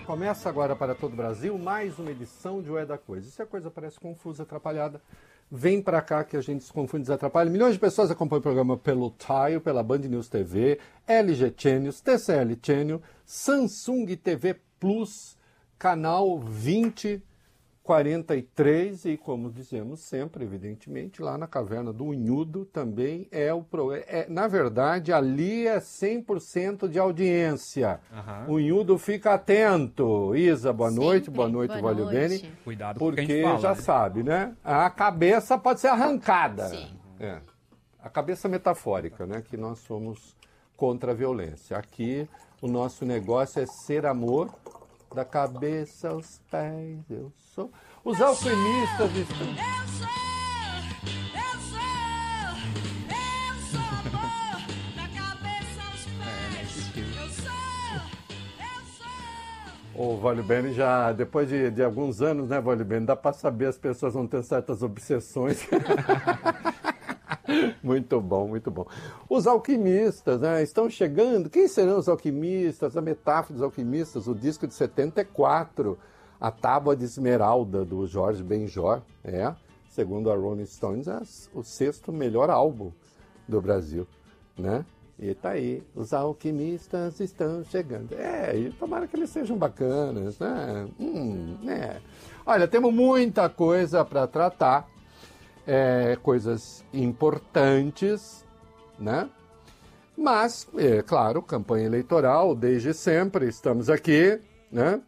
Começa agora para todo o Brasil mais uma edição de O É da Coisa. E se a coisa parece confusa, atrapalhada, vem para cá que a gente se confunde e desatrapalha. Milhões de pessoas acompanham o programa pelo Tile, pela Band News TV, LG Channels, TCL Channel, Samsung TV Plus, canal 2043 e, como dizemos sempre, evidentemente, lá na Caverna do Unhudo também na verdade, ali é 100% de audiência. Uhum. O Unhudo fica atento. Isa, boa noite, Valio Bene. Cuidado porque quem fala, já sabe, né? A cabeça pode ser arrancada. Sim. A cabeça metafórica, né? Que nós somos contra a violência. Aqui, o nosso negócio é ser amor. Da cabeça aos pés, eu sou. Os alquimistas estão. Eu sou amor. Da cabeça aos pés, eu sou. O Valio Bene já, depois de alguns anos, né, Valio Bene, dá para saber, as pessoas vão ter certas obsessões. Muito bom, muito bom. Os alquimistas, né, estão chegando. Quem serão os alquimistas? A metáfora dos alquimistas, o disco de 74, A Tábua de Esmeralda, do Jorge Benjor, segundo a Rolling Stones, é o 6º melhor álbum do Brasil, né? E tá aí, os alquimistas estão chegando. E tomara que eles sejam bacanas, né? Olha, temos muita coisa para tratar. Coisas importantes, né? Mas, claro, campanha eleitoral, desde sempre, estamos aqui, né?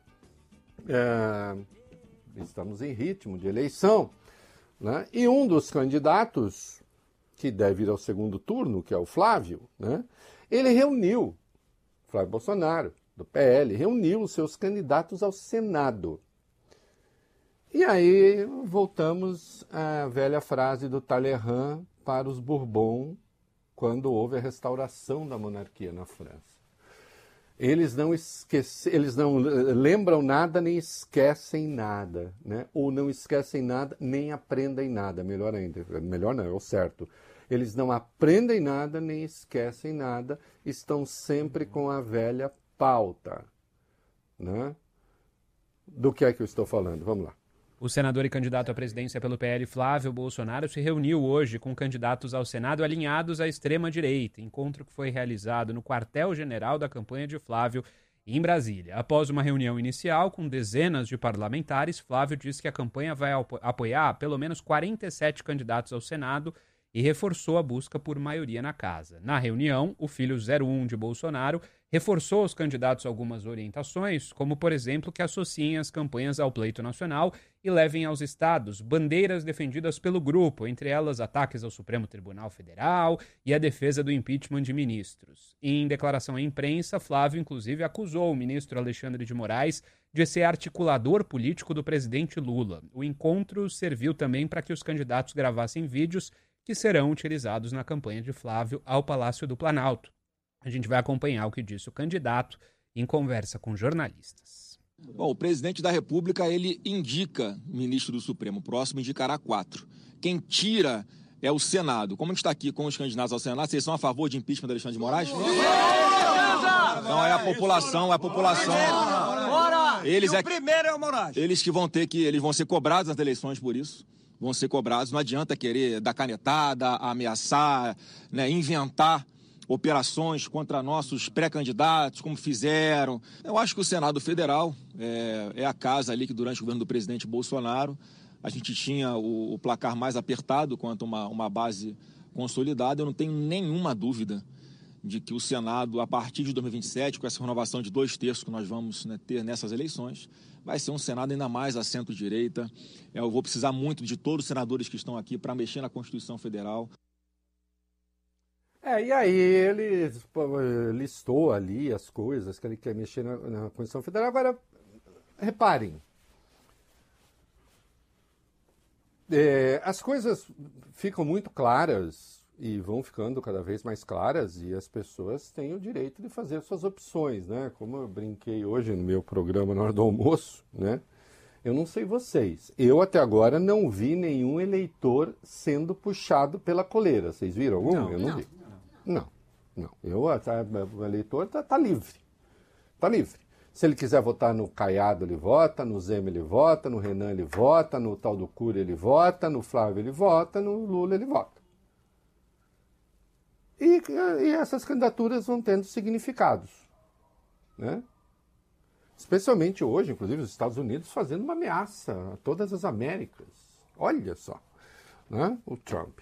Estamos em ritmo de eleição, né? E um dos candidatos, que deve ir ao segundo turno, que é o Flávio, né? Ele reuniu, Flávio Bolsonaro, do PL, reuniu os seus candidatos ao Senado. E aí voltamos à velha frase do Talleyrand para os Bourbon, quando houve a restauração da monarquia na França. Eles não lembram nada nem esquecem nada, né? Ou não esquecem nada nem aprendem nada, melhor ainda. Melhor não, é o certo. Eles não aprendem nada nem esquecem nada, estão sempre com a velha pauta, né? Do que é que eu estou falando? Vamos lá. O senador e candidato à presidência pelo PL, Flávio Bolsonaro, se reuniu hoje com candidatos ao Senado alinhados à extrema-direita, encontro que foi realizado no quartel-general da campanha de Flávio, em Brasília. Após uma reunião inicial com dezenas de parlamentares, Flávio disse que a campanha vai apoiar pelo menos 47 candidatos ao Senado e reforçou a busca por maioria na casa. Na reunião, o filho 01 de Bolsonaro reforçou aos candidatos algumas orientações, como, por exemplo, que associem as campanhas ao pleito nacional e levem aos estados bandeiras defendidas pelo grupo, entre elas ataques ao Supremo Tribunal Federal e a defesa do impeachment de ministros. Em declaração à imprensa, Flávio, inclusive, acusou o ministro Alexandre de Moraes de ser articulador político do presidente Lula. O encontro serviu também para que os candidatos gravassem vídeos que serão utilizados na campanha de Flávio ao Palácio do Planalto. A gente vai acompanhar o que disse o candidato em conversa com jornalistas. Bom, o presidente da República, ele indica ministro do Supremo. O próximo indicará 4. Quem tira é o Senado. Como a gente está aqui com os candidatos ao Senado, vocês são a favor de impeachment do Alexandre de Moraes? Não, é a população. Eles o primeiro é o Moraes. Eles vão ser cobrados nas eleições por isso. Vão ser cobrados. Não adianta querer dar canetada, ameaçar, né, inventar operações contra nossos pré-candidatos, como fizeram. Eu acho que o Senado Federal é a casa ali que, durante o governo do presidente Bolsonaro, a gente tinha o placar mais apertado quanto uma base consolidada. Eu não tenho nenhuma dúvida de que o Senado, a partir de 2027, com essa renovação de 2/3 que nós vamos, né, ter nessas eleições, vai ser um Senado ainda mais à centro-direita. Eu vou precisar muito de todos os senadores que estão aqui para mexer na Constituição Federal. E aí ele listou ali as coisas que ele quer mexer na Constituição Federal. Agora, reparem, as coisas ficam muito claras e vão ficando cada vez mais claras e as pessoas têm o direito de fazer suas opções, né? Como eu brinquei hoje no meu programa na hora do almoço, né? Eu não sei vocês, eu até agora não vi nenhum eleitor sendo puxado pela coleira. Vocês viram algum? Não, eu não vi. Não. O eleitor está livre. Está livre. Se ele quiser votar no Caiado, ele vota, no Zema ele vota, no Renan ele vota, no tal do Cury ele vota, no Flávio ele vota, no Lula ele vota. E essas candidaturas vão tendo significados, né? Especialmente hoje, inclusive, os Estados Unidos fazendo uma ameaça a todas as Américas. Olha só, né? O Trump.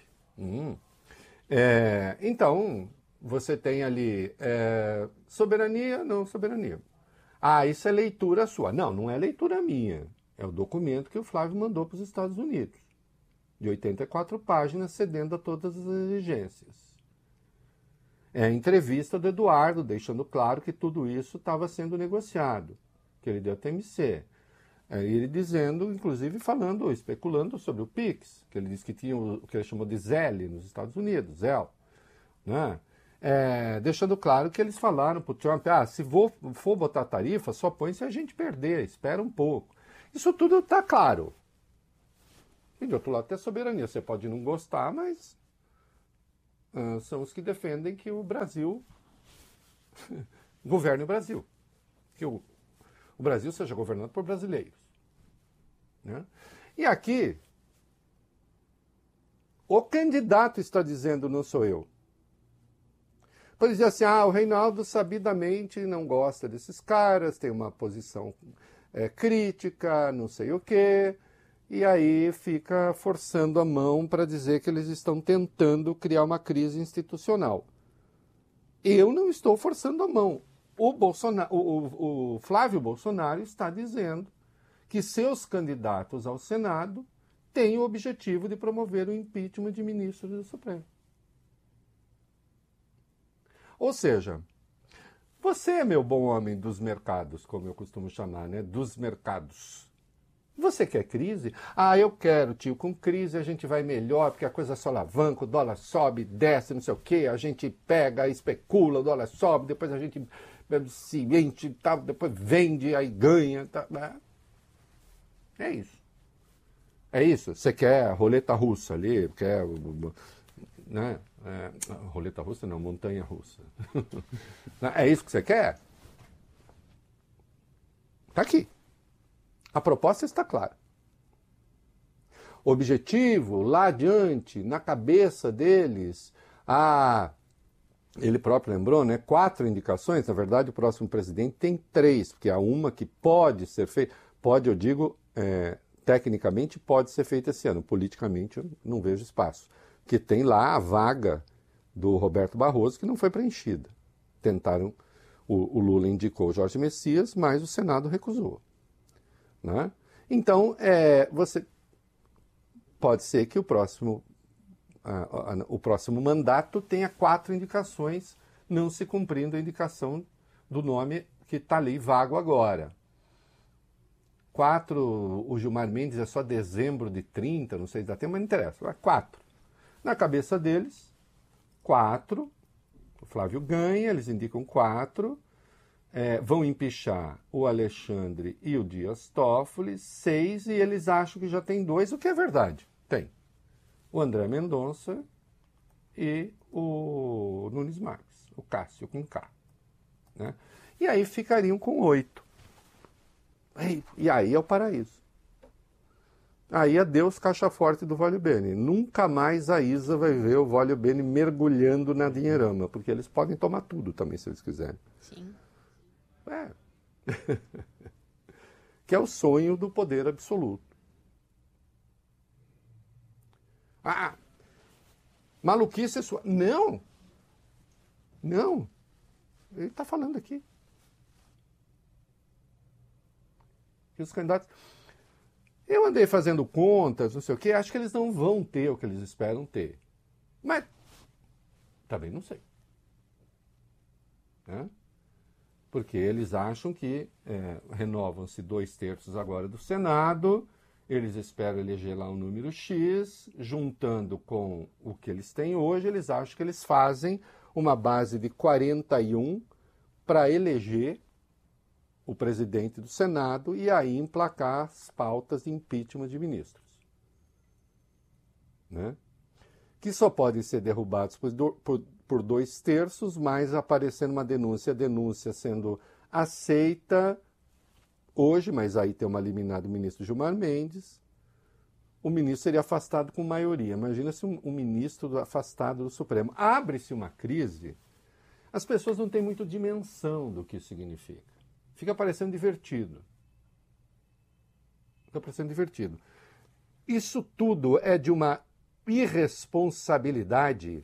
Então, você tem ali soberania, não soberania. Ah, isso é leitura sua. Não, não é leitura minha. É o documento que o Flávio mandou para os Estados Unidos, de 84 páginas, cedendo a todas as exigências. É a entrevista do Eduardo, deixando claro que tudo isso estava sendo negociado, que ele deu TMC. Ele dizendo, inclusive falando, especulando sobre o PIX, que ele disse que tinha o que ele chamou de ZEL nos Estados Unidos, ZEL, né? Deixando claro que eles falaram para o Trump, se for botar tarifa, só põe se a gente perder, espera um pouco. Isso tudo está claro. E do outro lado tem a soberania, você pode não gostar, mas são os que defendem que o Brasil governe o Brasil. Que o Brasil seja governado por brasileiros. Né? E aqui, o candidato está dizendo, não sou eu. Pode dizer assim, o Reinaldo sabidamente não gosta desses caras, tem uma posição crítica, não sei o quê, e aí fica forçando a mão para dizer que eles estão tentando criar uma crise institucional. Eu não estou forçando a mão. O Flávio Bolsonaro está dizendo que seus candidatos ao Senado têm o objetivo de promover o impeachment de ministros do Supremo. Ou seja, você é meu bom homem dos mercados, como eu costumo chamar, né? Dos mercados. Você quer crise? Eu quero, tio. Com crise a gente vai melhor, porque a coisa só alavanca, o dólar sobe, desce, não sei o quê, a gente pega, especula, o dólar sobe, depois a gente se enche, depois vende, aí ganha. É isso. É isso. Você quer roleta russa ali, quer... né? Roleta russa não, montanha russa. É isso que você quer? Está aqui. A proposta está clara. O objetivo, lá adiante, na cabeça deles, ele próprio lembrou, né? 4 indicações. Na verdade, o próximo presidente tem 3, porque há uma que pode ser feita. Pode, eu digo, tecnicamente pode ser feita esse ano. Politicamente, eu não vejo espaço. Que tem lá a vaga do Roberto Barroso, que não foi preenchida. Tentaram, o Lula indicou o Jorge Messias, mas o Senado recusou. Né? Então, você pode ser que o próximo mandato tenha 4 indicações, não se cumprindo a indicação do nome que está ali vago agora. 4, o Gilmar Mendes é só dezembro de 30, não sei se dá tempo, mas não interessa. 4. Na cabeça deles, 4. O Flávio ganha, eles indicam 4. Vão empichar o Alexandre e o Dias Toffoli, 6, e eles acham que já tem 2, o que é verdade. Tem. O André Mendonça e o Nunes Marques, o Cássio com K. Né? E aí ficariam com 8. E aí é o paraíso. Aí adeus caixa forte do Vólio Bene. Nunca mais a Isa vai ver o Vólio Bene mergulhando na dinheirama, porque eles podem tomar tudo também, se eles quiserem. Sim. Que é o sonho do poder absoluto. Maluquice é sua. Não! Não! Ele está falando aqui. Que os candidatos... Eu andei fazendo contas, não sei o quê, acho que eles não vão ter o que eles esperam ter. Mas também não sei. Né? Porque eles acham que renovam-se 2/3 agora do Senado, eles esperam eleger lá um número X, juntando com o que eles têm hoje, eles acham que eles fazem uma base de 41 para eleger o presidente do Senado e aí emplacar as pautas de impeachment de ministros. Né? Que só podem ser derrubados por 2/3, mas aparecendo uma denúncia, a denúncia sendo aceita hoje, mas aí tem uma liminar do ministro Gilmar Mendes, o ministro seria afastado com maioria. Imagina se um ministro afastado do Supremo. Abre-se uma crise, as pessoas não têm muito dimensão do que isso significa. Fica parecendo divertido. Fica parecendo divertido. Isso tudo é de uma irresponsabilidade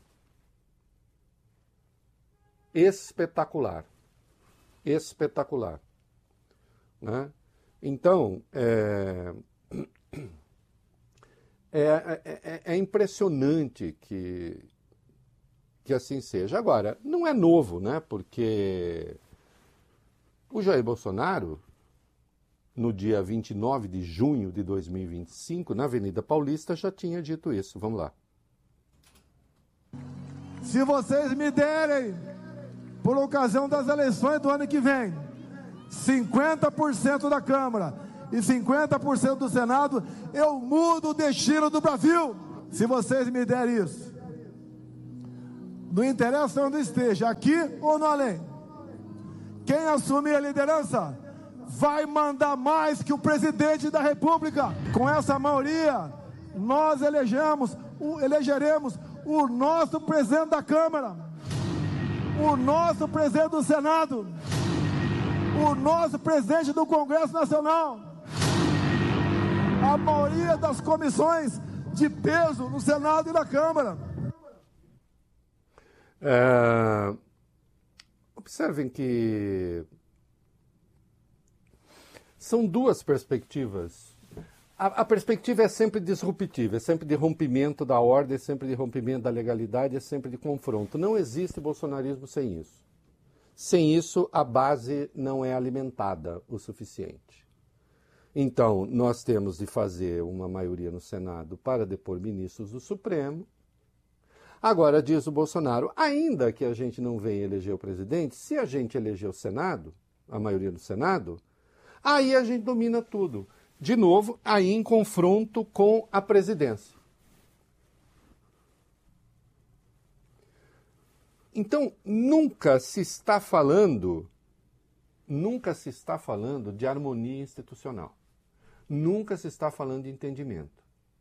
espetacular. Espetacular. Né? Então, é impressionante que assim seja. Agora, não é novo, né? Porque o Jair Bolsonaro, no dia 29 de junho de 2025, na Avenida Paulista, já tinha dito isso. Vamos lá. Se vocês me derem, por ocasião das eleições do ano que vem, 50% da Câmara e 50% do Senado, eu mudo o destino do Brasil. Se vocês me derem isso. Não interessa onde esteja, aqui ou no além. Quem assumir a liderança vai mandar mais que o presidente da República. Com essa maioria, nós elegeremos o nosso presidente da Câmara, o nosso presidente do Senado, o nosso presidente do Congresso Nacional, a maioria das comissões de peso no Senado e na Câmara. Observem que são duas perspectivas. A perspectiva é sempre disruptiva, é sempre de rompimento da ordem, é sempre de rompimento da legalidade, é sempre de confronto. Não existe bolsonarismo sem isso. Sem isso, a base não é alimentada o suficiente. Então, nós temos de fazer uma maioria no Senado para depor ministros do Supremo. Agora, diz o Bolsonaro, ainda que a gente não venha eleger o presidente, se a gente eleger o Senado, a maioria do Senado, aí a gente domina tudo. De novo, aí em confronto com a presidência. Então, nunca se está falando de harmonia institucional. Nunca se está falando de entendimento.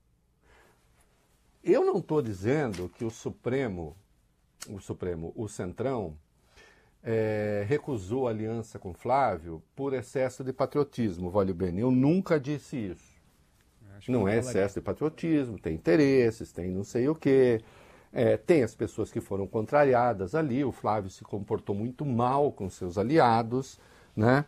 Eu não estou dizendo que o Centrão, recusou a aliança com Flávio por excesso de patriotismo, vale bem. Eu nunca disse isso. Não é excesso de patriotismo, tem interesses, tem não sei o quê. Tem as pessoas que foram contrariadas ali, o Flávio se comportou muito mal com seus aliados, né?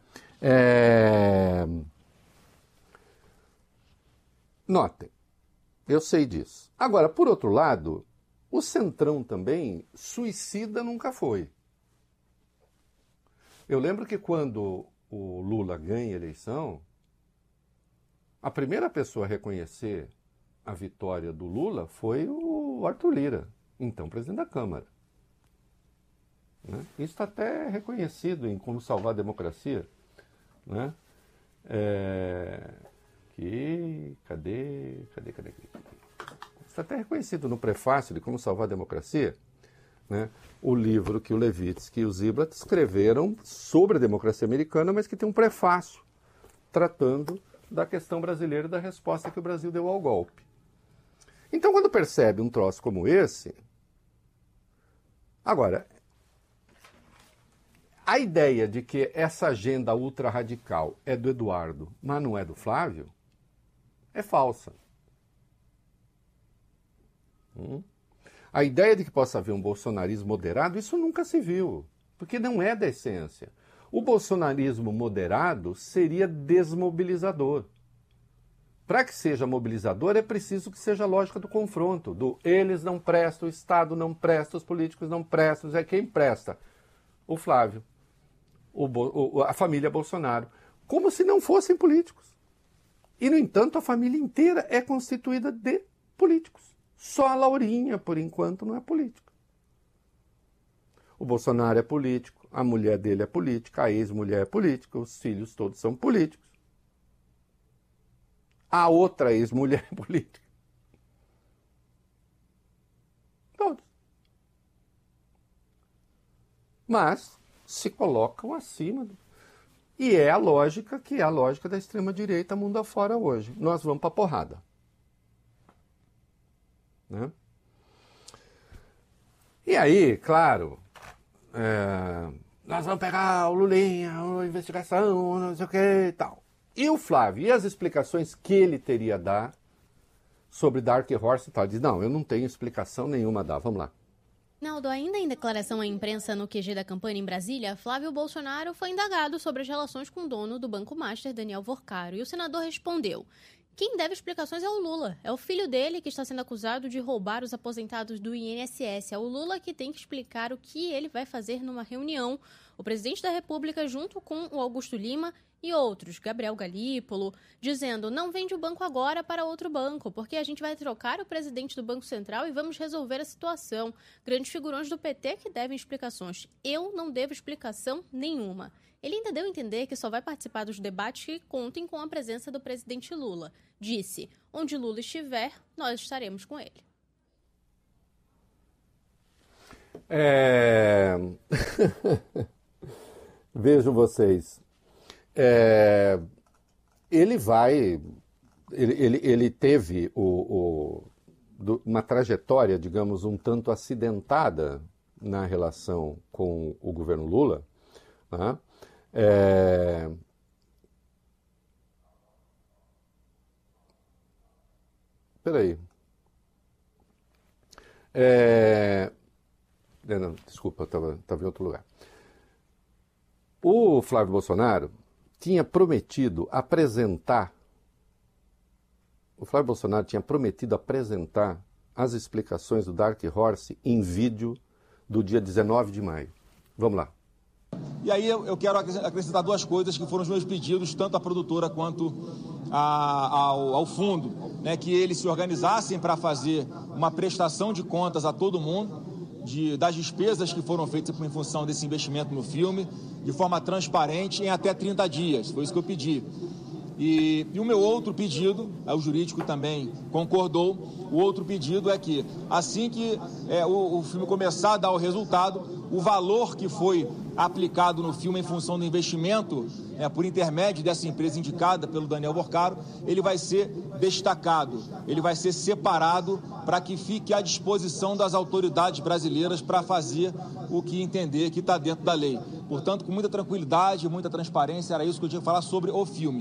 Notem, eu sei disso. Agora, por outro lado, o Centrão também suicida nunca foi. Eu lembro que quando o Lula ganha a eleição, a primeira pessoa a reconhecer a vitória do Lula foi o Arthur Lira, então presidente da Câmara. Né? Isso está até reconhecido em Como Salvar a Democracia. Né? Cadê? Está até reconhecido no prefácio de Como Salvar a Democracia, né? O livro que o Levitsky e o Ziblatt escreveram sobre a democracia americana, mas que tem um prefácio tratando da questão brasileira e da resposta que o Brasil deu ao golpe. Então, quando percebe um troço como esse... Agora, a ideia de que essa agenda ultra-radical é do Eduardo, mas não é do Flávio, é falsa. A ideia de que possa haver um bolsonarismo moderado, isso nunca se viu, porque não é da essência. O bolsonarismo moderado seria desmobilizador. Para que seja mobilizador, é preciso que seja a lógica do confronto, do eles não prestam, o Estado não presta, os políticos não prestam, quem presta? O Flávio, a família Bolsonaro, como se não fossem políticos. E, no entanto, a família inteira é constituída de políticos. Só a Laurinha, por enquanto, não é política. O Bolsonaro é político, a mulher dele é política, a ex-mulher é política, os filhos todos são políticos. A outra ex-mulher é política. Todos. Mas se colocam acima E é a lógica que é a lógica da extrema-direita mundo afora hoje. Nós vamos para a porrada. Né? E aí, claro, nós vamos pegar o Lulinha, a investigação, não sei o que e tal. E o Flávio, e as explicações que ele teria a dar sobre Dark Horse e tal? Ele diz, não, eu não tenho explicação nenhuma a dar, vamos lá. Naldo, ainda em declaração à imprensa no QG da campanha em Brasília, Flávio Bolsonaro foi indagado sobre as relações com o dono do Banco Master, Daniel Vorcaro, e o senador respondeu: quem deve explicações é o Lula. É o filho dele que está sendo acusado de roubar os aposentados do INSS. É o Lula que tem que explicar o que ele vai fazer numa reunião. O presidente da República, junto com o Augusto Lima e outros, Gabriel Galípolo, dizendo: não vende o banco agora para outro banco, porque a gente vai trocar o presidente do Banco Central e vamos resolver a situação. Grandes figurões do PT que devem explicações. Eu não devo explicação nenhuma. Ele ainda deu a entender que só vai participar dos debates que contem com a presença do presidente Lula. Disse: onde Lula estiver, nós estaremos com ele. Vejam vocês. Ele teve uma trajetória, digamos, um tanto acidentada na relação com o governo Lula, né? Peraí. Não, desculpa, eu estava em outro lugar. O Flávio Bolsonaro tinha prometido apresentar as explicações do Dark Horse em vídeo do dia 19 de maio. Vamos lá. E aí eu quero acrescentar duas coisas que foram os meus pedidos, tanto à produtora quanto ao fundo, né, que eles se organizassem para fazer uma prestação de contas a todo mundo das despesas que foram feitas em função desse investimento no filme, de forma transparente, em até 30 dias. Foi isso que eu pedi. E o meu outro pedido, o jurídico também concordou, o outro pedido é que, assim que o filme começar a dar o resultado, o valor que foi aplicado no filme em função do investimento, por intermédio dessa empresa indicada pelo Daniel Vorcaro, ele vai ser destacado, ele vai ser separado para que fique à disposição das autoridades brasileiras para fazer o que entender que está dentro da lei. Portanto, com muita tranquilidade, muita transparência, era isso que eu tinha que falar sobre o filme.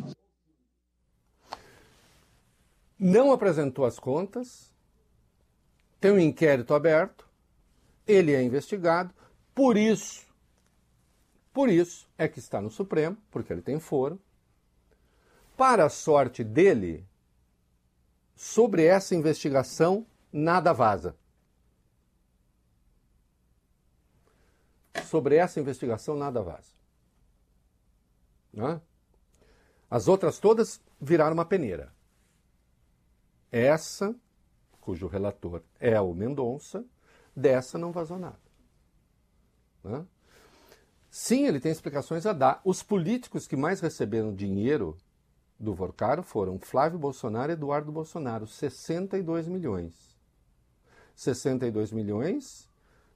Não apresentou as contas, tem um inquérito aberto, ele é investigado, por isso é que está no Supremo, porque ele tem foro. Para a sorte dele, sobre essa investigação, nada vaza. Sobre essa investigação, nada vaza. Né? As outras todas viraram uma peneira. Essa, cujo relator é o Mendonça, dessa não vazou nada. Né? Sim, ele tem explicações a dar. Os políticos que mais receberam dinheiro do Vorcaro foram Flávio Bolsonaro e Eduardo Bolsonaro, 62 milhões. 62 milhões,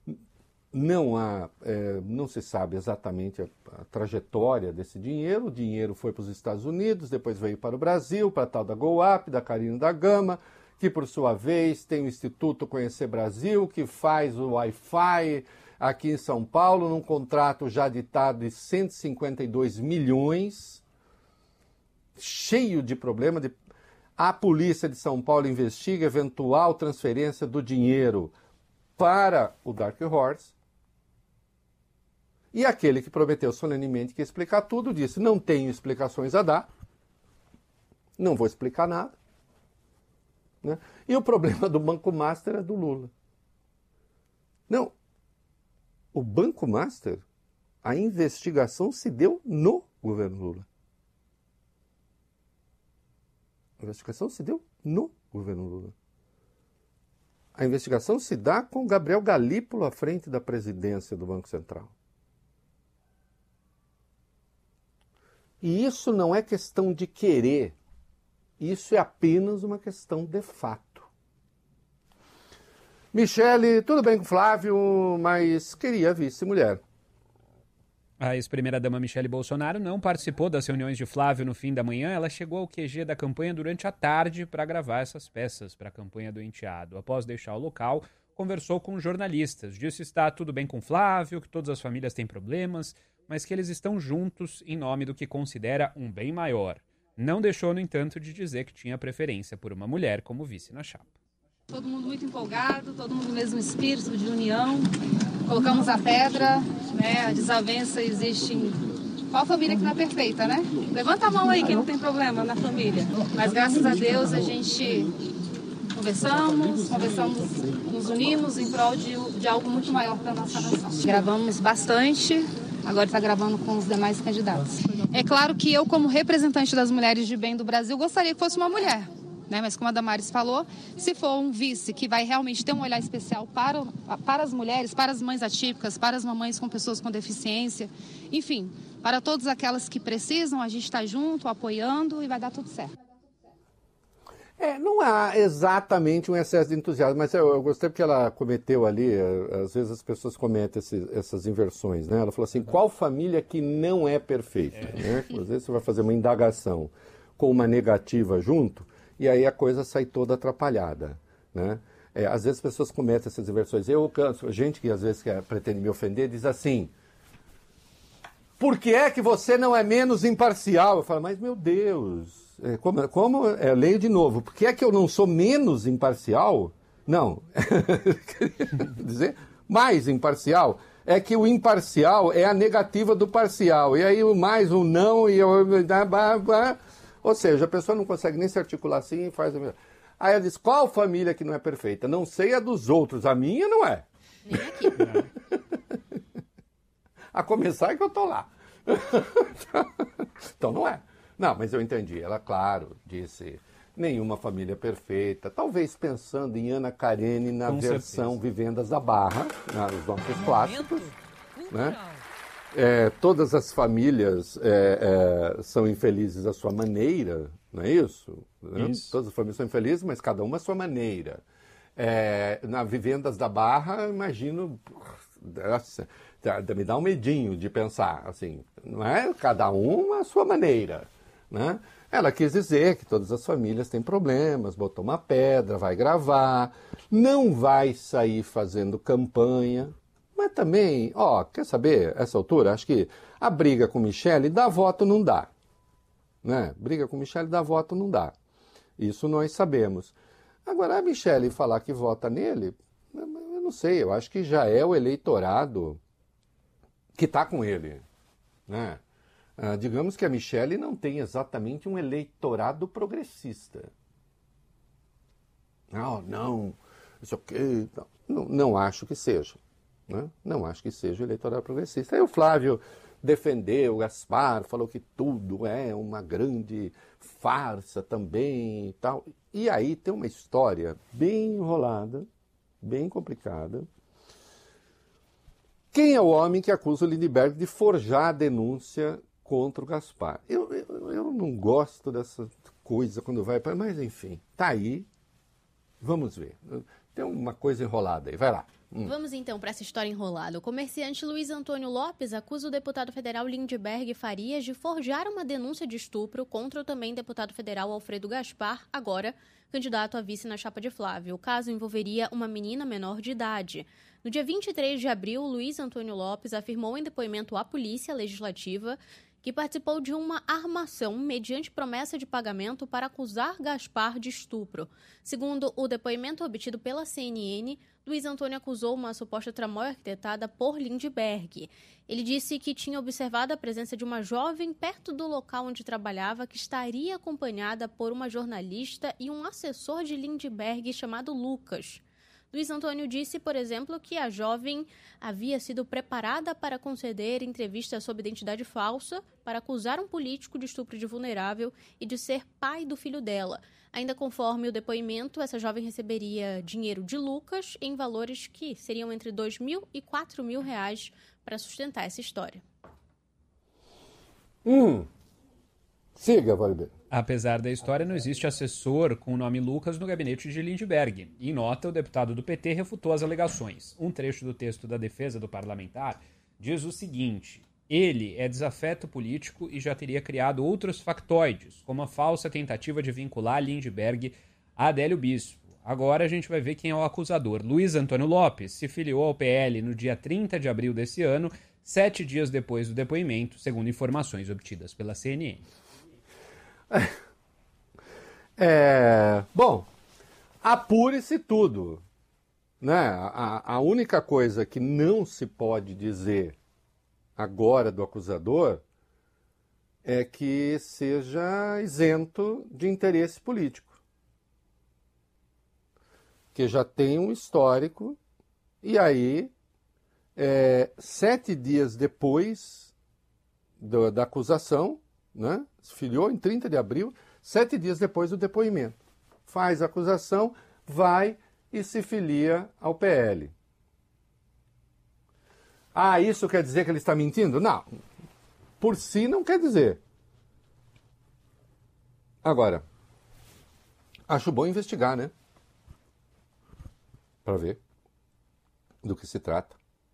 não se sabe exatamente a trajetória desse dinheiro. O dinheiro foi para os Estados Unidos, depois veio para o Brasil, para a tal da GoUp, da Carina da Gama, que por sua vez tem o Instituto Conhecer Brasil, que faz o Wi-Fi aqui em São Paulo, num contrato já ditado de 152 milhões, cheio de problema. A polícia de São Paulo investiga eventual transferência do dinheiro para o Dark Horse. E aquele que prometeu solenemente que ia explicar tudo, disse: não tenho explicações a dar, não vou explicar nada. Né? E o problema do Banco Master é do Lula. Não, o Banco Master, a investigação se deu no governo Lula. A investigação se deu no governo Lula. A investigação se dá com Gabriel Galípolo à frente da presidência do Banco Central. E isso não é questão de querer, isso é apenas uma questão de fato. Michele, tudo bem com Flávio, mas queria vice-mulher. A ex-primeira-dama Michele Bolsonaro não participou das reuniões de Flávio no fim da manhã. Ela chegou ao QG da campanha durante a tarde para gravar essas peças para a campanha do enteado. Após deixar o local, conversou com jornalistas. Disse estar tudo bem com Flávio, que todas as famílias têm problemas, mas que eles estão juntos em nome do que considera um bem maior. Não deixou, no entanto, de dizer que tinha preferência por uma mulher como vice na chapa. Todo mundo muito empolgado, todo mundo no mesmo espírito de união. Colocamos a pedra, né? A desavença existe em... Qual família que não é perfeita, né? Levanta a mão aí quem não tem problema na família. Mas graças a Deus a gente conversamos, nos unimos em prol de algo muito maior para a nossa nação. Gravamos bastante, agora está gravando com os demais candidatos. É claro que eu, como representante das mulheres de bem do Brasil, gostaria que fosse uma mulher. Né? Mas como a Damares falou, se for um vice que vai realmente ter um olhar especial para as mulheres, para as mães atípicas, para as mamães com pessoas com deficiência, enfim, para todas aquelas que precisam, a gente está junto, apoiando e vai dar tudo certo. Não há exatamente um excesso de entusiasmo, mas eu gostei porque ela cometeu ali, às vezes as pessoas cometem essas inversões, né? Ela falou assim, qual família que não é perfeita? Né? Às vezes você vai fazer uma indagação com uma negativa junto, e aí a coisa sai toda atrapalhada, né? Às vezes as pessoas cometem essas inversões. Eu canso, gente que às vezes pretende me ofender, diz assim, por que é que você não é menos imparcial? Eu falo, mas meu Deus, eu leio de novo, por que é que eu não sou menos imparcial? Não, dizer mais imparcial. É que o imparcial é a negativa do parcial, e aí o mais, o não, e eu... Ou seja, a pessoa não consegue nem se articular assim e faz... Aí ela diz, qual família que não é perfeita? Não sei a dos outros, a minha não é. Nem aqui. A começar é que eu tô lá. Então não é. Não, mas eu entendi. Ela, claro, disse, nenhuma família perfeita. Talvez pensando em Ana Karenina na versão Vivendas da Barra, nos nossos clássicos, né? Todas as famílias são infelizes à sua maneira, não é isso? Isso. Todas as famílias são infelizes, mas cada uma à sua maneira. Na Vivendas da Barra, imagino, me dá um medinho de pensar, assim, não é? Cada uma à sua maneira, né? Ela quis dizer que todas as famílias têm problemas, botou uma pedra, vai gravar, não vai sair fazendo campanha. Mas também, quer saber, essa altura, acho que a briga com Michele dá voto não dá. Né? Briga com Michele dá voto não dá. Isso nós sabemos. Agora, a Michele falar que vota nele, eu não sei, eu acho que já é o eleitorado que está com ele. Né? Digamos que a Michele não tem exatamente um eleitorado progressista. Não, isso aqui... Não acho que seja. Né? Não acho que seja o eleitorado progressista. Aí o Flávio defendeu o Gaspar, falou que tudo é uma grande farsa também e tal. E aí tem uma história bem enrolada, bem complicada. Quem é o homem que acusa o Lindbergh de forjar a denúncia contra o Gaspar? Eu não gosto dessa coisa quando vai para... Mas enfim, tá aí. Vamos ver. Tem uma coisa enrolada aí. Vai lá. Vamos então para essa história enrolada. O comerciante Luiz Antônio Lopes acusa o deputado federal Lindbergh Farias de forjar uma denúncia de estupro contra o também deputado federal Alfredo Gaspar, agora candidato a vice na chapa de Flávio. O caso envolveria uma menina menor de idade. No dia 23 de abril, Luiz Antônio Lopes afirmou em depoimento à Polícia Legislativa que participou de uma armação mediante promessa de pagamento para acusar Gaspar de estupro. Segundo o depoimento obtido pela CNN, Luiz Antônio acusou uma suposta tramóia arquitetada por Lindbergh. Ele disse que tinha observado a presença de uma jovem perto do local onde trabalhava, que estaria acompanhada por uma jornalista e um assessor de Lindbergh chamado Lucas. Luiz Antônio disse, por exemplo, que a jovem havia sido preparada para conceder entrevista sob identidade falsa para acusar um político de estupro de vulnerável e de ser pai do filho dela. Ainda conforme o depoimento, essa jovem receberia dinheiro de Lucas em valores que seriam entre R$2.000 e R$4.000 para sustentar essa história. Siga, Valber. Apesar da história, não existe assessor com o nome Lucas no gabinete de Lindbergh. Em nota, o deputado do PT refutou as alegações. Um trecho do texto da defesa do parlamentar diz o seguinte, Ele é desafeto político e já teria criado outros factoides, como a falsa tentativa de vincular Lindbergh a Adélio Bispo. Agora a gente vai ver quem é o acusador. Luiz Antônio Lopes se filiou ao PL no dia 30 de abril desse ano, 7 dias depois do depoimento, segundo informações obtidas pela CNN. Bom, apure-se tudo. Né? A única coisa que não se pode dizer agora do acusador é que seja isento de interesse político. Que já tem um histórico, e aí, 7 dias depois da acusação, né? Se filiou em 30 de abril, 7 dias depois do depoimento. Faz a acusação, vai e se filia ao PL. Ah, isso quer dizer que ele está mentindo? Não. Por si não quer dizer. Agora, acho bom investigar, né? Para ver do que se trata.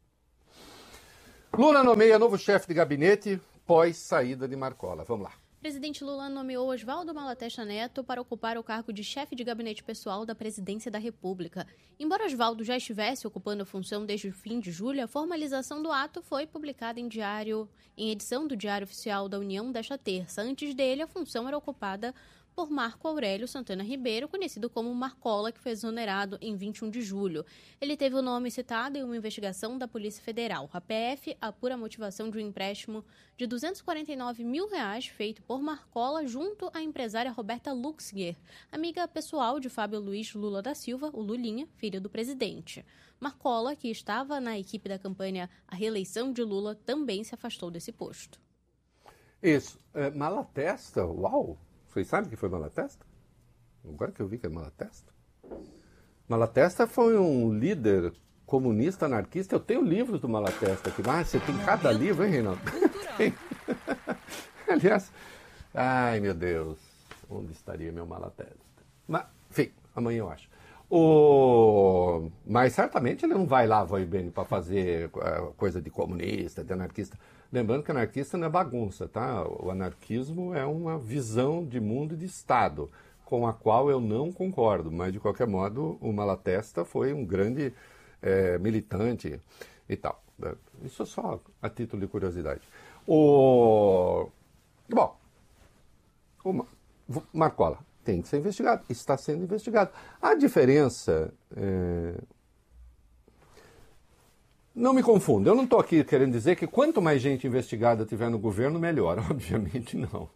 Lula nomeia novo chefe de gabinete pós saída de Marcola. Vamos lá. Presidente Lula nomeou Oswaldo Malatesta Neto para ocupar o cargo de chefe de gabinete pessoal da Presidência da República. Embora Oswaldo já estivesse ocupando a função desde o fim de julho, a formalização do ato foi publicada em edição do Diário Oficial da União desta terça. Antes dele, a função era ocupada por Marco Aurélio Santana Ribeiro, conhecido como Marcola, que foi exonerado em 21 de julho. Ele teve o nome citado em uma investigação da Polícia Federal. A PF apura a motivação de um empréstimo de R$249 mil feito por Marcola junto à empresária Roberta Luxinger, amiga pessoal de Fábio Luiz Lula da Silva, o Lulinha, filho do presidente. Marcola, que estava na equipe da campanha à reeleição de Lula, também se afastou desse posto. Isso. Malatesta, uau! Vocês sabem que foi Malatesta? Agora que eu vi que é Malatesta. Malatesta foi um líder comunista anarquista. Eu tenho livros do Malatesta aqui. Ah, você tem cada livro, hein, Reinaldo? Aliás, ai meu Deus, onde estaria meu Malatesta? Mas, enfim, amanhã eu acho. Mas certamente ele não vai lá, vai bem, para fazer coisa de comunista, de anarquista. Lembrando que anarquista não é bagunça, tá? O anarquismo é uma visão de mundo e de Estado, com a qual eu não concordo, mas de qualquer modo o Malatesta foi um grande militante e tal. Isso é só a título de curiosidade. Bom, o Marcola tem que ser investigado, está sendo investigado. A diferença... Não me confunda, eu não estou aqui querendo dizer que quanto mais gente investigada tiver no governo, melhor. Obviamente não.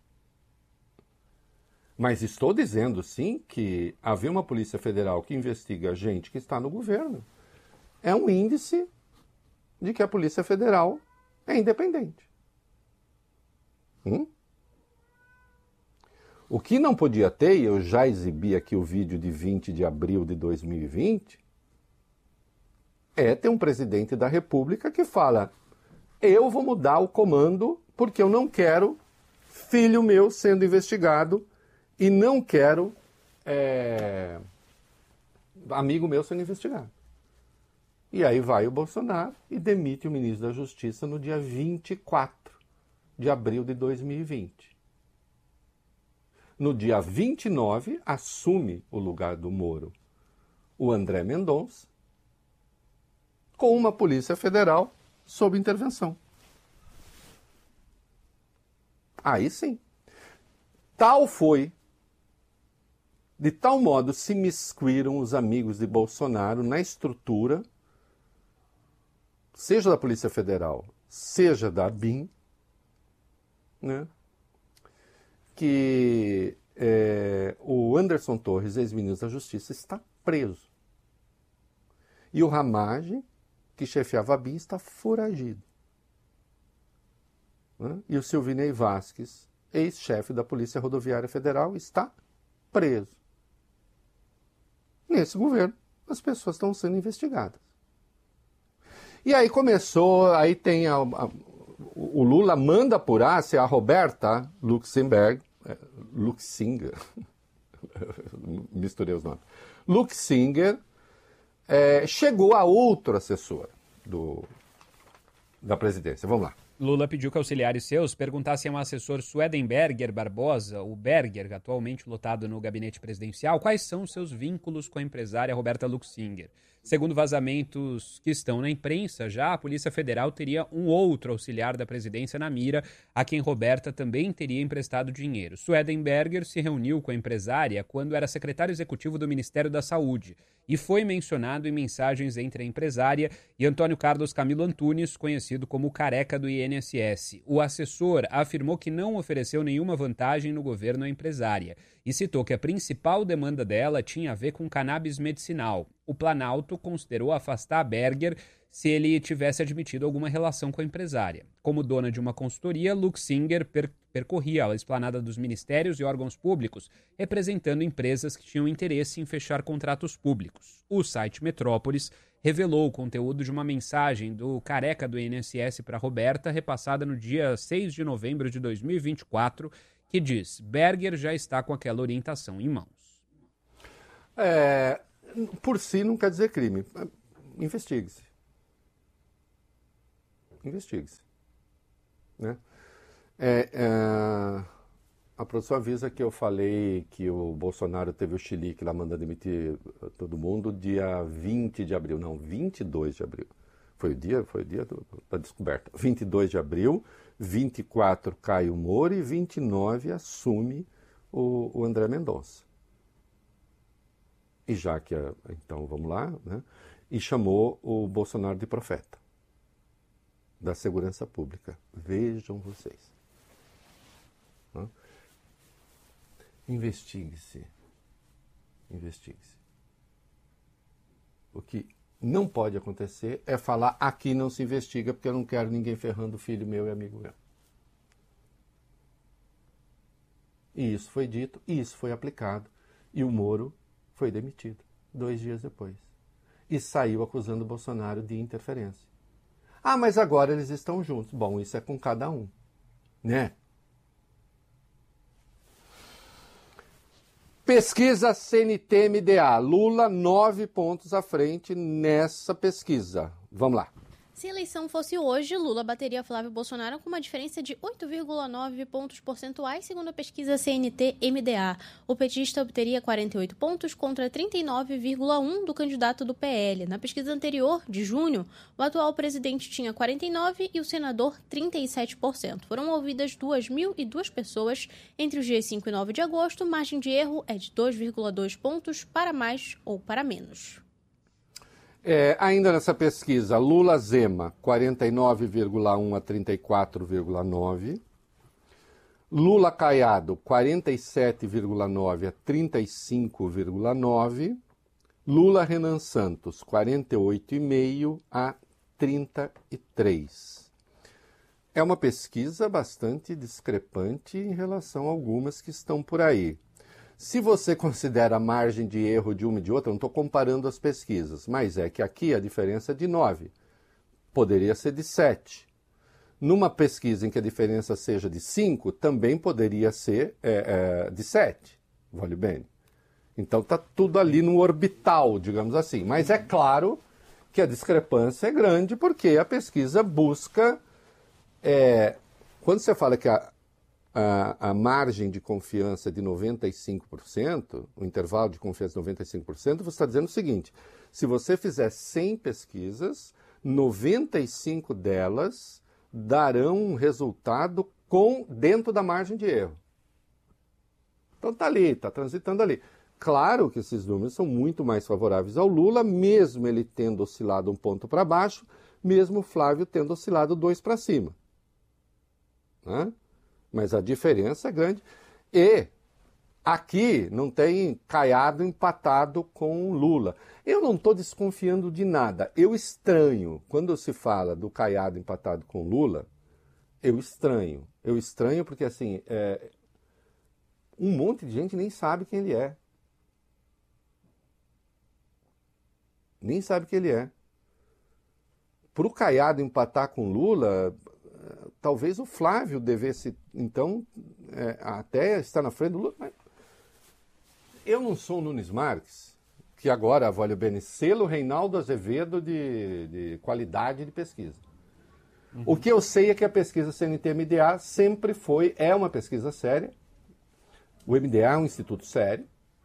Mas estou dizendo, sim, que haver uma Polícia Federal que investiga gente que está no governo é um índice de que a Polícia Federal é independente. O que não podia ter, e eu já exibi aqui o vídeo de 20 de abril de 2020, é ter um presidente da República que fala: eu vou mudar o comando porque eu não quero filho meu sendo investigado e não quero amigo meu sendo investigado. E aí vai o Bolsonaro e demite o ministro da Justiça no dia 24 de abril de 2020. No dia 29, assume o lugar do Moro o André Mendonça, com uma Polícia Federal sob intervenção. Aí sim. Tal foi, de tal modo se imiscuíram os amigos de Bolsonaro na estrutura, seja da Polícia Federal, seja da ABIN, né, que o Anderson Torres, ex-ministro da Justiça, está preso. E o Ramagem, que chefiava a ABIN, está foragido. E o Silvinei Vasquez, ex-chefe da Polícia Rodoviária Federal, está preso. Nesse governo, as pessoas estão sendo investigadas. E aí começou, aí tem o Lula manda apurar se a Roberta Luxinger, misturei os nomes, Luxinger, chegou a outro assessor da presidência. Vamos lá. Lula pediu que auxiliares seus perguntassem ao assessor Swedenberger Barbosa, o Berger, atualmente lotado no gabinete presidencial, quais são os seus vínculos com a empresária Roberta Luxinger. Segundo vazamentos que estão na imprensa, já a Polícia Federal teria um outro auxiliar da presidência na mira, a quem Roberta também teria emprestado dinheiro. Swedenberger se reuniu com a empresária quando era secretário executivo do Ministério da Saúde e foi mencionado em mensagens entre a empresária e Antônio Carlos Camilo Antunes, conhecido como o Careca do INSS. O assessor afirmou que não ofereceu nenhuma vantagem no governo à empresária e citou que a principal demanda dela tinha a ver com cannabis medicinal. O Planalto considerou afastar Berger se ele tivesse admitido alguma relação com a empresária. Como dona de uma consultoria, Luxinger percorria a esplanada dos ministérios e órgãos públicos, representando empresas que tinham interesse em fechar contratos públicos. O site Metrópolis revelou o conteúdo de uma mensagem do Careca do INSS para Roberta, repassada no dia 6 de novembro de 2024, que diz: Berger já está com aquela orientação em mãos. Por si não quer dizer crime. Investigue-se. Investigue-se. Né? A produção avisa que eu falei que o Bolsonaro teve o chilique lá mandando demitir todo mundo dia 20 de abril. Não, 22 de abril. Foi o dia da descoberta. 22 de abril, 24 cai o Moro e 29 assume o André Mendonça. E já que, então, vamos lá, né? E chamou o Bolsonaro de profeta da segurança pública. Vejam vocês. Né? Investigue-se. Investigue-se. O que não pode acontecer é falar aqui não se investiga porque eu não quero ninguém ferrando filho meu e amigo meu. E isso foi dito, e isso foi aplicado. E o Moro foi demitido 2 dias depois. E saiu acusando o Bolsonaro de interferência. Ah, mas agora eles estão juntos. Bom, isso é com cada um, né? Pesquisa CNT-MDA. Lula 9 pontos à frente nessa pesquisa. Vamos lá. Se a eleição fosse hoje, Lula bateria Flávio Bolsonaro com uma diferença de 8,9 pontos percentuais, segundo a pesquisa CNT-MDA. O petista obteria 48 pontos contra 39,1 do candidato do PL. Na pesquisa anterior, de junho, o atual presidente tinha 49% e o senador 37%. Foram ouvidas 2.002 pessoas entre os dias 5 e 9 de agosto. Margem de erro é de 2,2 pontos para mais ou para menos. Ainda nessa pesquisa, Lula-Zema, 49,1 a 34,9. Lula-Caiado, 47,9 a 35,9. Lula-Renan Santos, 48,5 a 33. É uma pesquisa bastante discrepante em relação a algumas que estão por aí. Se você considera a margem de erro de uma e de outra, não estou comparando as pesquisas, mas é que aqui a diferença é de 9. Poderia ser de 7. Numa pesquisa em que a diferença seja de 5, também poderia ser de 7. Vale bem. Então está tudo ali no orbital, digamos assim. Mas é claro que a discrepância é grande porque a pesquisa busca... quando você fala que a margem de confiança de 95%, o intervalo de confiança de 95%, você está dizendo o seguinte: se você fizer 100 pesquisas, 95 delas darão um resultado dentro da margem de erro. Então está ali, está transitando ali. Claro que esses números são muito mais favoráveis ao Lula, mesmo ele tendo oscilado um ponto para baixo, mesmo o Flávio tendo oscilado 2 para cima. Né? Mas a diferença é grande. E aqui não tem Caiado empatado com Lula. Eu não estou desconfiando de nada. Eu estranho, quando se fala do Caiado empatado com Lula, eu estranho. Eu estranho porque, assim, um monte de gente nem sabe quem ele é. Nem sabe quem ele é. Para o Caiado empatar com Lula... Talvez o Flávio devesse, então, até estar na frente do Lula. Mas eu não sou o Nunes Marques, que agora, vale bem, selo Reinaldo Azevedo de qualidade de pesquisa. O que eu sei é que a pesquisa CNT-MDA sempre é uma pesquisa séria. O MDA é um instituto sério.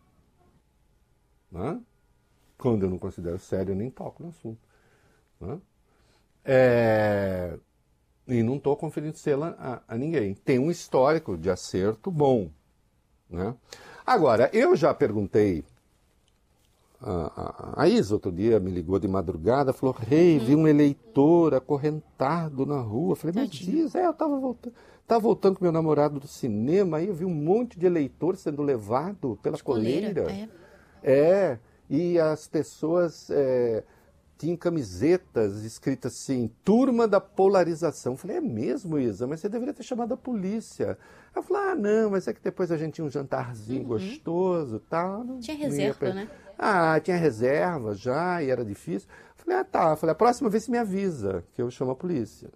Né? Quando eu não considero sério, eu nem toco no assunto. Né? E não estou conferindo selo a ninguém. Tem um histórico de acerto bom. Né? Agora, eu já perguntei, a Isa outro dia me ligou de madrugada, falou, vi um eleitor acorrentado na rua. Eu falei, mas Isa, eu estava voltando com meu namorado do cinema, aí eu vi um monte de eleitor sendo levado pela coleira. E as pessoas tinham camisetas escritas assim, turma da polarização. Eu falei, é mesmo, Isa? Mas você deveria ter chamado a polícia. Ela falou, não, mas é que depois a gente tinha um jantarzinho gostoso e tal. Tinha reserva, né? Tinha reserva já, e era difícil. Eu falei, tá. Eu falei, a próxima vez você me avisa, que eu chamo a polícia.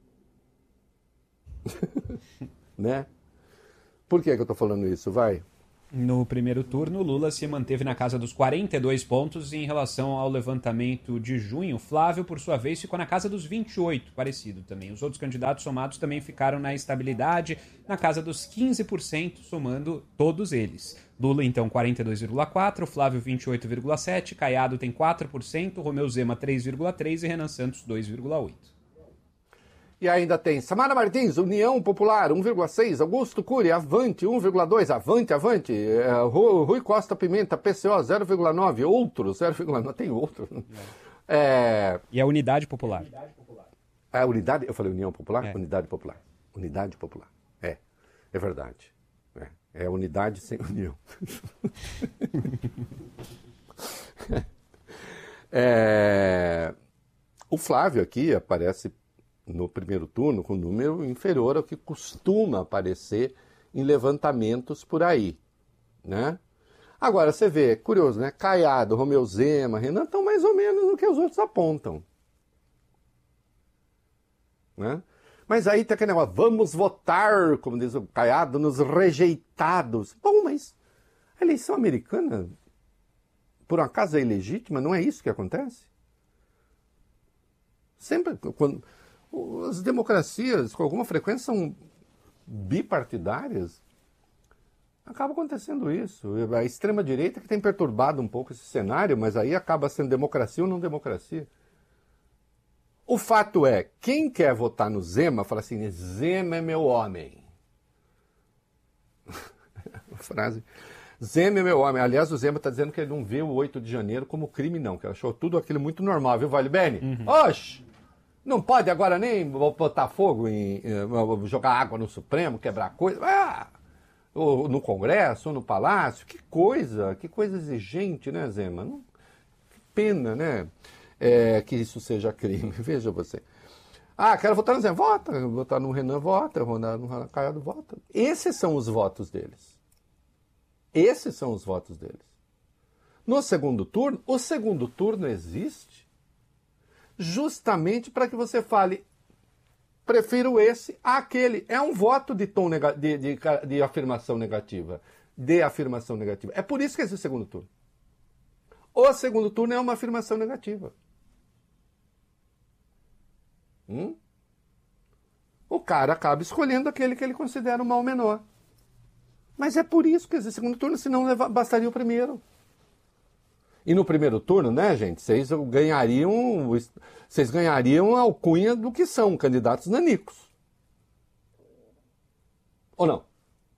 Né? Por que eu estou falando isso? Vai. No primeiro turno, Lula se manteve na casa dos 42 pontos em relação ao levantamento de junho. Flávio, por sua vez, ficou na casa dos 28, parecido também. Os outros candidatos somados também ficaram na estabilidade, na casa dos 15%, somando todos eles. Lula, então, 42,4%, Flávio, 28,7%, Caiado tem 4%, Romeu Zema, 3,3% e Renan Santos, 2,8%. E ainda tem Samara Martins, União Popular, 1,6%. Augusto Cury, Avante, 1,2%. Avante. Rui Costa Pimenta, PCO, 0,9%. Outro, 0,9%. Tem outro. E a Unidade Popular. A Unidade, eu falei União Popular? É. Unidade Popular. Unidade Popular. É verdade. É unidade sem união. O Flávio aqui aparece no primeiro turno com um número inferior ao que costuma aparecer em levantamentos por aí, né? Agora, você vê, curioso, né? Caiado, Romeu Zema, Renan estão mais ou menos no que os outros apontam. Né? Mas aí tem aquele negócio, vamos votar, como diz o Caiado, nos rejeitados. Bom, mas a eleição americana, por um acaso, é ilegítima? Não é isso que acontece? Sempre, quando as democracias, com alguma frequência, são bipartidárias, acaba acontecendo isso. A extrema-direita que tem perturbado um pouco esse cenário, mas aí acaba sendo democracia ou não democracia. O fato é, quem quer votar no Zema, fala assim, Zema é meu homem. Frase. Zema é meu homem. Aliás, o Zema está dizendo que ele não vê o 8 de janeiro como crime, não, que ele achou tudo aquilo muito normal, viu, Vale Bene? Oxe! Não pode agora nem botar fogo jogar água no Supremo, quebrar coisa. Ou no Congresso, ou no Palácio. Que coisa exigente, né, Zema? Que pena, né? Que isso seja crime. Veja você. Quero votar no Zema. Vota. Votar no Renan, vota. Votar no Caiado, vota. Esses são os votos deles. No segundo turno, o segundo turno existe justamente para que você fale, prefiro esse àquele. É um voto de tom de afirmação negativa. É por isso que existe o segundo turno. O segundo turno é uma afirmação negativa. O cara acaba escolhendo aquele que ele considera o mal menor. Mas é por isso que existe o segundo turno, senão bastaria o primeiro. E no primeiro turno, né, gente, vocês ganhariam a alcunha do que são candidatos nanicos. Ou não?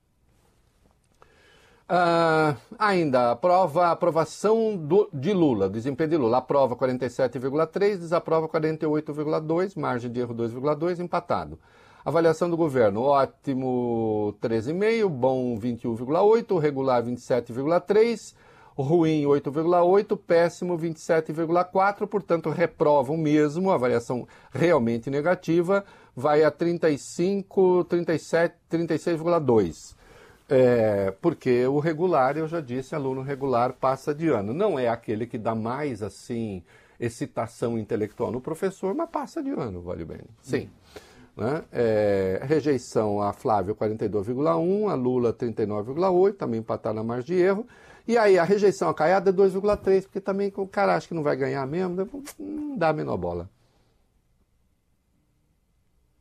Ainda, aprovação de Lula, desempenho de Lula. Aprova 47,3%, desaprova 48,2%, margem de erro 2,2%, empatado. Avaliação do governo, ótimo 13,5%, bom 21,8%, regular 27,3%, ruim 8,8%, péssimo 27,4%, portanto reprovam mesmo, avaliação realmente negativa, vai a 35, 37, 36,2%. Porque o regular, eu já disse, aluno regular passa de ano. Não é aquele que dá mais, assim, excitação intelectual no professor, mas passa de ano, vale bem. Sim. Né? Rejeição a Flávio 42,1%, a Lula 39,8%, também empatar na margem de erro. E aí a rejeição a Caiado é 2,3%, porque também o cara acha que não vai ganhar mesmo, não dá a menor bola.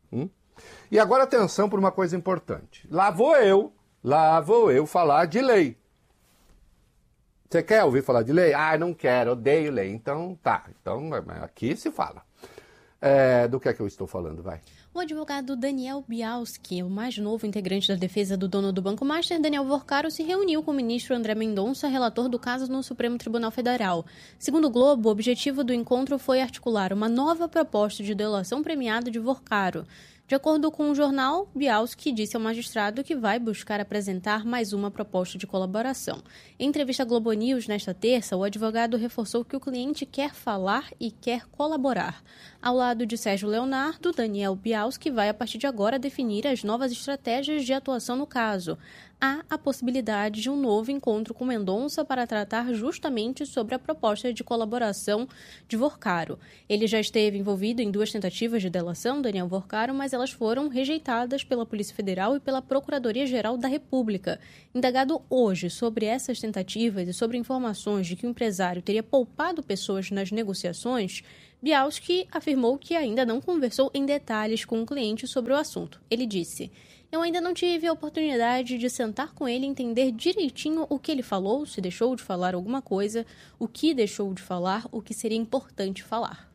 E agora atenção para uma coisa importante. Lá vou eu falar de lei. Você quer ouvir falar de lei? Ah, não quero, odeio lei. Então, tá. Então, aqui se fala. Do que é que eu estou falando? Vai. O advogado Daniel Bialski, o mais novo integrante da defesa do dono do Banco Master, Daniel Vorcaro, se reuniu com o ministro André Mendonça, relator do caso no Supremo Tribunal Federal. Segundo o Globo, o objetivo do encontro foi articular uma nova proposta de delação premiada de Vorcaro. De acordo com o jornal, Bialski disse ao magistrado que vai buscar apresentar mais uma proposta de colaboração. Em entrevista à Globo News nesta terça, o advogado reforçou que o cliente quer falar e quer colaborar. Ao lado de Sérgio Leonardo, Daniel Bialski vai, a partir de agora, definir as novas estratégias de atuação no caso. Há a possibilidade de um novo encontro com Mendonça para tratar justamente sobre a proposta de colaboração de Vorcaro. Ele já esteve envolvido em 2 tentativas de delação, Daniel Vorcaro, mas elas foram rejeitadas pela Polícia Federal e pela Procuradoria-Geral da República. Indagado hoje sobre essas tentativas e sobre informações de que o empresário teria poupado pessoas nas negociações, Bialski afirmou que ainda não conversou em detalhes com o cliente sobre o assunto. Ele disse: "Eu ainda não tive a oportunidade de sentar com ele e entender direitinho o que ele falou, se deixou de falar alguma coisa, o que deixou de falar, o que seria importante falar."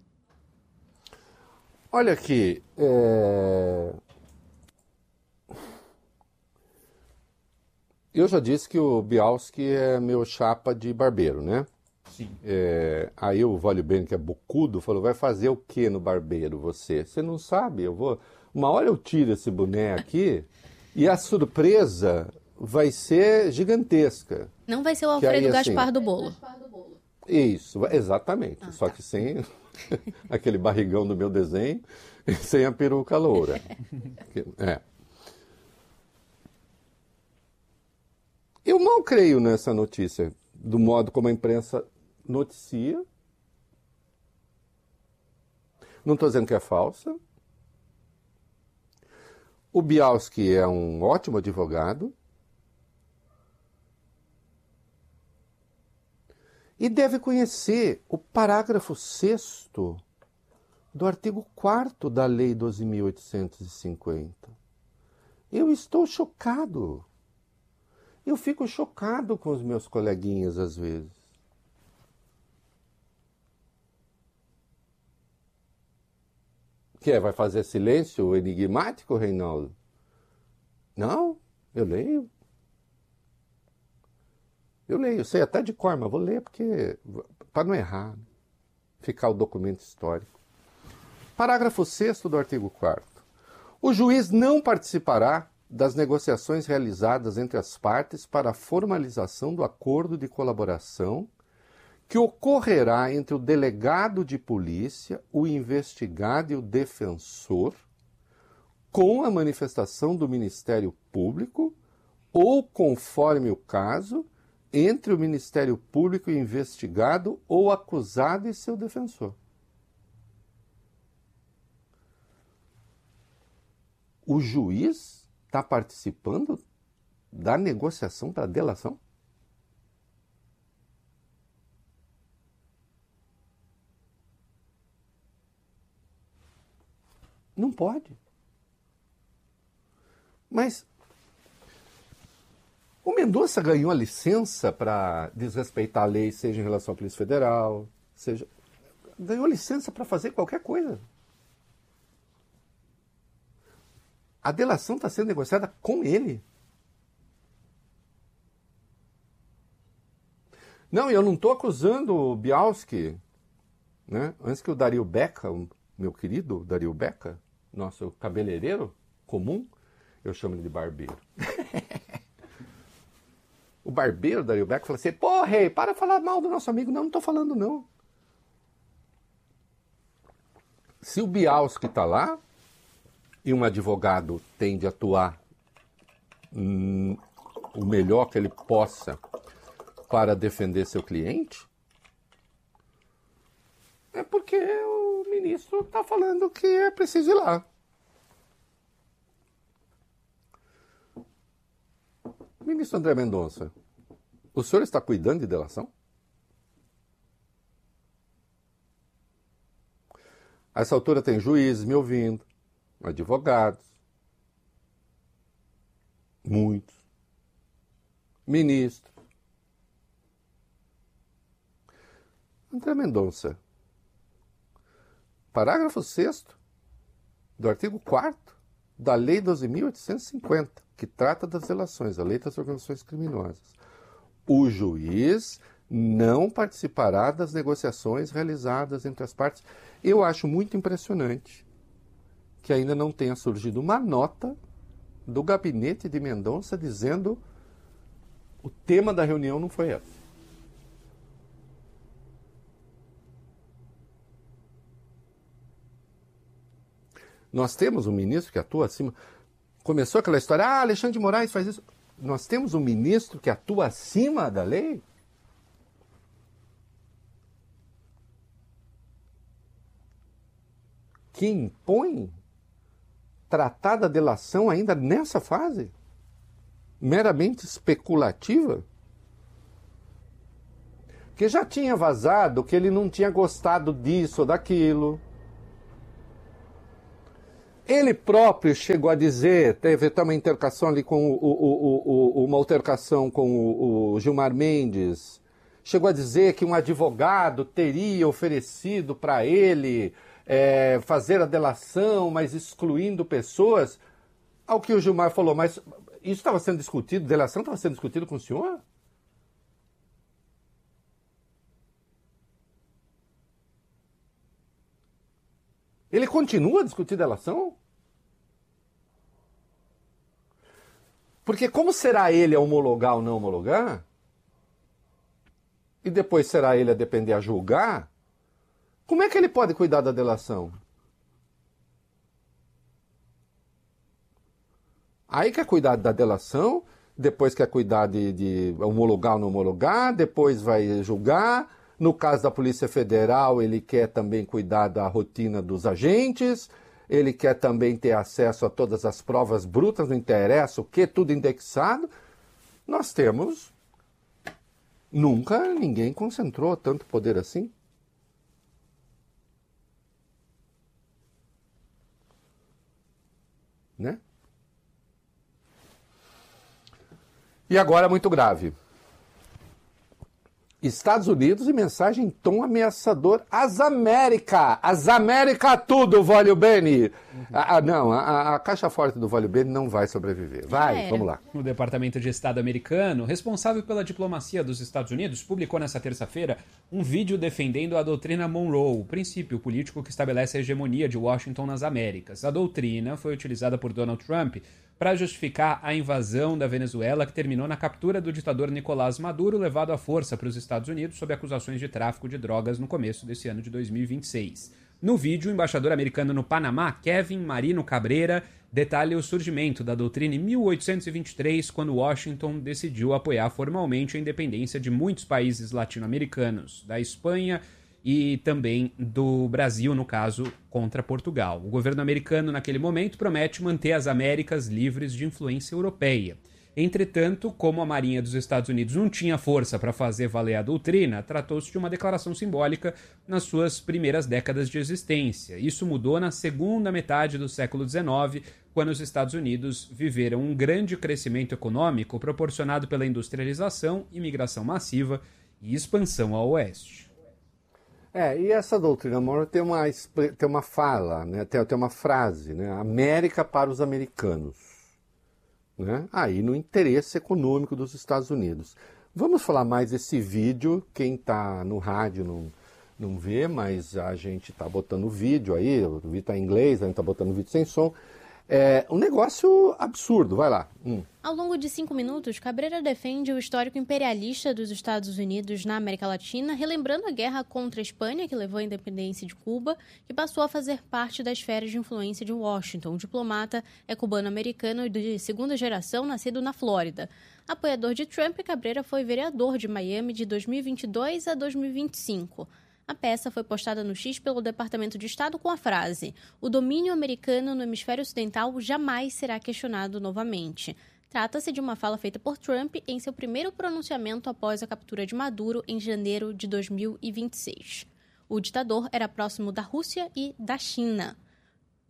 Olha aqui, eu já disse que o Bialski é meu chapa de barbeiro, né? Sim. Aí o Vale Bem, que é bocudo, falou: vai fazer o que no barbeiro você? Você não sabe, uma hora eu tiro esse boné aqui e a surpresa vai ser gigantesca. Não vai ser o Alfredo Gaspar do bolo. Isso, exatamente. Só que sem aquele barrigão do meu desenho e sem a peruca loura. Eu mal creio nessa notícia, do modo como a imprensa noticia. Não estou dizendo que é falsa. O Bialski é um ótimo advogado e deve conhecer o parágrafo 6º do artigo 4º da Lei 12.850. Eu estou chocado. Eu fico chocado com os meus coleguinhas às vezes. Vai fazer silêncio enigmático, Reinaldo? Não, eu leio. Eu sei até de cor, mas vou ler para não errar, ficar o documento histórico. Parágrafo 6º do artigo 4º. O juiz não participará das negociações realizadas entre as partes para a formalização do acordo de colaboração que ocorrerá entre o delegado de polícia, o investigado e o defensor, com a manifestação do Ministério Público ou, conforme o caso, entre o Ministério Público e o investigado ou acusado e seu defensor. O juiz está participando da negociação para delação? Não pode. Mas o Mendonça ganhou a licença para desrespeitar a lei, seja em relação à Polícia Federal, ganhou licença para fazer qualquer coisa. A delação está sendo negociada com ele. Não, eu não estou acusando o Bialski, né? Antes que o Dario Beca, o meu querido Dario Beca, nosso cabeleireiro comum, eu chamo ele de barbeiro. O barbeiro Dario Beca falou assim: pô, rei, para de falar mal do nosso amigo. Não estou falando, não. Se o Bialski está lá, e um advogado tende a atuar o melhor que ele possa para defender seu cliente, é porque o ministro está falando que é preciso ir lá. Ministro André Mendonça, o senhor está cuidando de delação? A essa altura tem juízes me ouvindo, advogados, muitos, ministros. André Mendonça, parágrafo 6º do artigo 4º da Lei 12.850, que trata das relações, a Lei das Organizações Criminosas. O juiz não participará das negociações realizadas entre as partes. Eu acho muito impressionante que ainda não tenha surgido uma nota do gabinete de Mendonça dizendo o tema da reunião não foi esse. Nós temos um ministro que atua acima. Começou aquela história, Alexandre de Moraes faz isso. Nós temos um ministro que atua acima da lei? Que impõe tratar da delação ainda nessa fase? Meramente especulativa? Que já tinha vazado que ele não tinha gostado disso ou daquilo. Ele próprio chegou a dizer, teve até uma interlocução ali com uma altercação com o Gilmar Mendes, chegou a dizer que um advogado teria oferecido para ele fazer a delação, mas excluindo pessoas. Ao que o Gilmar falou, mas isso estava sendo discutido, delação estava sendo discutido com o senhor? Ele continua a discutir delação? Porque como será ele a homologar ou não homologar? E depois será ele a depender a julgar? Como é que ele pode cuidar da delação? Aí quer cuidar da delação, depois quer cuidar de homologar ou não homologar, depois vai julgar. No caso da Polícia Federal, ele quer também cuidar da rotina dos agentes, ele quer também ter acesso a todas as provas brutas, não interessa o que, tudo indexado. Nós temos... Nunca ninguém concentrou tanto poder assim. Né? E agora, muito grave. Estados Unidos e mensagem em tom ameaçador às Américas. As Américas tudo, Vólio Bene. Não, a caixa forte do Vólio Bene não vai sobreviver. Vai, vamos lá. O Departamento de Estado americano, responsável pela diplomacia dos Estados Unidos, publicou nesta terça-feira um vídeo defendendo a doutrina Monroe, o princípio político que estabelece a hegemonia de Washington nas Américas. A doutrina foi utilizada por Donald Trump para justificar a invasão da Venezuela, que terminou na captura do ditador Nicolás Maduro, levado à força para os Estados Unidos sob acusações de tráfico de drogas no começo desse ano de 2026. No vídeo, o embaixador americano no Panamá, Kevin Marino Cabreira, detalha o surgimento da doutrina em 1823, quando Washington decidiu apoiar formalmente a independência de muitos países latino-americanos, da Espanha e também do Brasil, no caso, contra Portugal. O governo americano, naquele momento, promete manter as Américas livres de influência europeia. Entretanto, como a Marinha dos Estados Unidos não tinha força para fazer valer a doutrina, tratou-se de uma declaração simbólica nas suas primeiras décadas de existência. Isso mudou na segunda metade do século XIX, quando os Estados Unidos viveram um grande crescimento econômico proporcionado pela industrialização, imigração massiva e expansão ao oeste. E essa doutrina Monroe tem uma fala, né? tem uma frase, né? América para os americanos. Né? Aí no interesse econômico dos Estados Unidos. Vamos falar mais desse vídeo, quem está no rádio não vê, mas a gente está botando o vídeo aí, o vídeo está em inglês, a gente está botando o vídeo sem som. É um negócio absurdo, vai lá. Ao longo de 5 minutos, Cabreira defende o histórico imperialista dos Estados Unidos na América Latina, relembrando a guerra contra a Espanha, que levou à independência de Cuba, que passou a fazer parte da esfera de influência de Washington. O diplomata é cubano-americano de segunda geração, nascido na Flórida. Apoiador de Trump, Cabreira foi vereador de Miami de 2022 a 2025. A peça foi postada no X pelo Departamento de Estado com a frase: "O domínio americano no hemisfério ocidental jamais será questionado novamente". Trata-se de uma fala feita por Trump em seu primeiro pronunciamento após a captura de Maduro em janeiro de 2026. O ditador era próximo da Rússia e da China.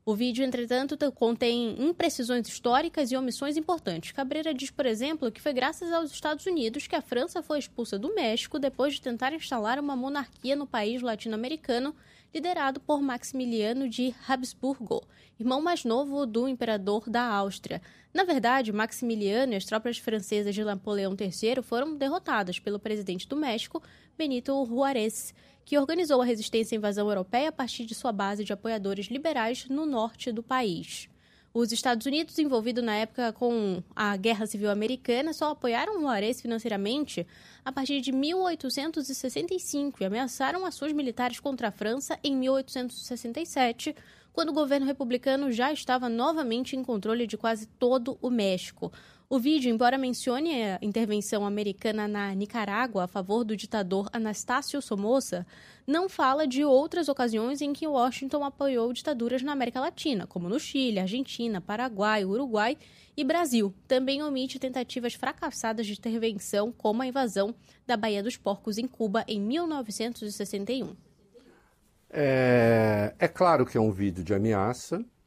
O vídeo, entretanto, contém imprecisões históricas e omissões importantes. Cabreira diz, por exemplo, que foi graças aos Estados Unidos que a França foi expulsa do México depois de tentar instalar uma monarquia no país latino-americano, liderado por Maximiliano de Habsburgo, irmão mais novo do imperador da Áustria. Na verdade, Maximiliano e as tropas francesas de Napoleão III foram derrotadas pelo presidente do México, Benito Juárez, que organizou a resistência à invasão europeia a partir de sua base de apoiadores liberais no norte do país. Os Estados Unidos, envolvidos na época com a Guerra Civil Americana, só apoiaram Juárez financeiramente a partir de 1865 e ameaçaram ações militares contra a França em 1867, quando o governo republicano já estava novamente em controle de quase todo o México. O vídeo, embora mencione a intervenção americana na Nicarágua a favor do ditador Anastácio Somoza, não fala de outras ocasiões em que Washington apoiou ditaduras na América Latina, como no Chile, Argentina, Paraguai, Uruguai e Brasil. Também omite tentativas fracassadas de intervenção, como a invasão da Baía dos Porcos em Cuba em 1961. É claro que é um vídeo de ameaça,